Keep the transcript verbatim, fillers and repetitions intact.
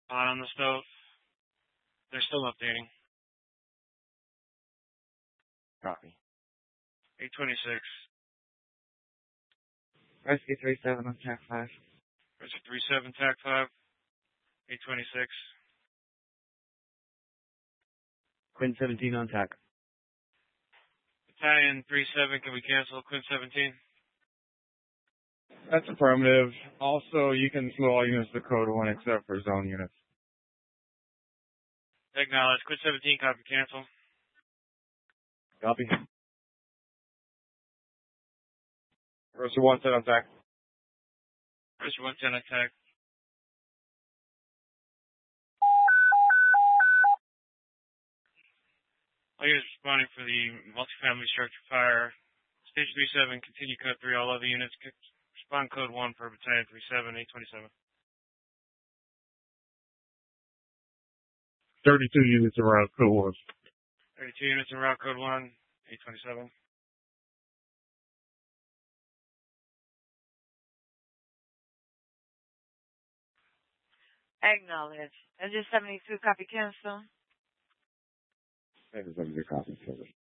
On on the stove. They're still updating. Copy. eight twenty-six. Rescue three seven on Tac five. Rescue three seven, Tac five. eight twenty-six. Quinn seventeen on Tac. Battalion three seven, can we cancel Quinn seventeen? That's affirmative. Also, you can slow all units to code one except for zone units. Acknowledge. Quinn seventeen, copy, cancel. Copy. Roger one ten on Tac. Roger one ten attack. All units responding for the multifamily structure fire. Stage three seven, continue code three. All other units respond code one for Battalion three seven, eight twenty-seven. thirty-two units around code one. thirty-two units in route code one, eight twenty-seven. Acknowledge. Engine seventy-two, copy cancel. Engine seventy-two, copy cancel.